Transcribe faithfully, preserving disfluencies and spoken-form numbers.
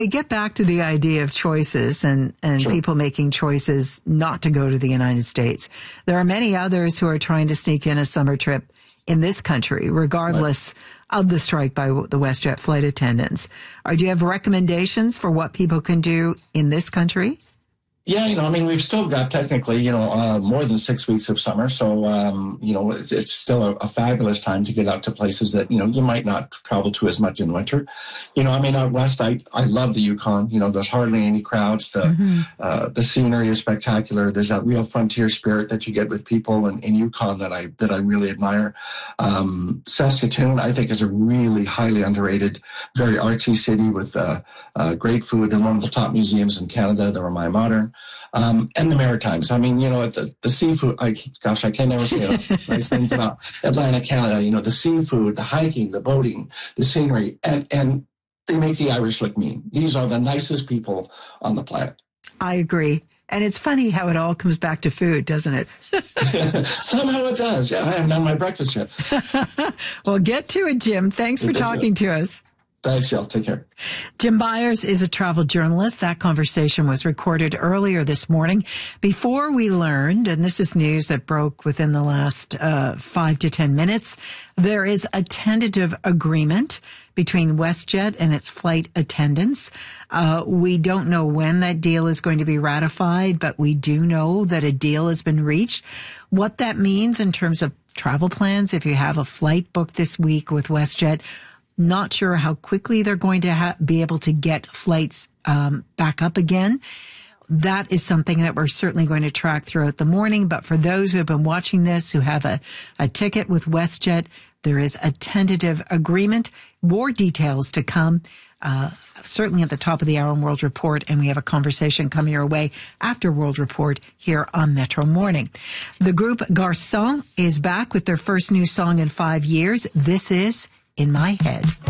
We get back to the idea of choices and, and Sure. people making choices not to go to the United States. There are many others who are trying to sneak in a summer trip in this country, regardless right. of the strike by the WestJet flight attendants. Or do you have recommendations for what people can do in this country? Yeah, you know, I mean, we've still got technically, you know, uh, more than six weeks of summer. So, um, you know, it's, it's still a, a fabulous time to get out to places that, you know, you might not travel to as much in winter. You know, I mean, out west, I, I love the Yukon. You know, there's hardly any crowds. The mm-hmm. uh, the scenery is spectacular. There's that real frontier spirit that you get with people in, in Yukon that I that I really admire. Um, Saskatoon, I think, is a really highly underrated, very artsy city with uh, uh, great food and one of the top museums in Canada, the Ramai Modern. Um, and the Maritimes. I mean, you know, the, the seafood, I, gosh, I can never say enough nice things about Atlantic Canada. You know, the seafood, the hiking, the boating, the scenery, and, and they make the Irish look mean. These are the nicest people on the planet. I agree. And it's funny how it all comes back to food, doesn't it? Somehow it does. Yeah, I haven't done my breakfast yet. Well, get to it, Jim. Thanks for talking to us. Thanks, Shel. Take care. Jim Byers is a travel journalist. That conversation was recorded earlier this morning. Before we learned, and this is news that broke within the last uh, five to ten minutes, there is a tentative agreement between WestJet and its flight attendants. Uh, we don't know when that deal is going to be ratified, but we do know that a deal has been reached. What that means in terms of travel plans, if you have a flight booked this week with WestJet, not sure how quickly they're going to ha- be able to get flights um, back up again. That is something that we're certainly going to track throughout the morning. But for those who have been watching this, who have a, a ticket with WestJet, there is a tentative agreement. More details to come, uh, certainly at the top of the hour on World Report. And we have a conversation coming your way after World Report here on Metro Morning. The group Garçon is back with their first new song in five years. This is In My Head.